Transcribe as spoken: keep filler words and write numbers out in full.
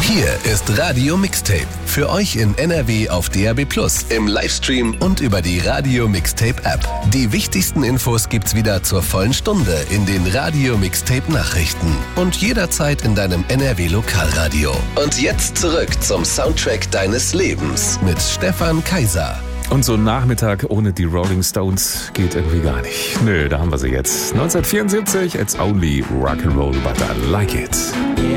Hier ist Radio Mixtape. Für euch in N R W auf D A B plus, im Livestream und über die Radio Mixtape App. Die wichtigsten Infos gibt's wieder zur vollen Stunde in den Radio Mixtape Nachrichten und jederzeit in deinem N R W Lokalradio. Und jetzt zurück zum Soundtrack deines Lebens mit Stefan Kaiser. Und so ein Nachmittag ohne die Rolling Stones geht irgendwie gar nicht. Nö, da haben wir sie jetzt. neunzehnhundertvierundsiebzig, it's only rock'n'roll, but I like it.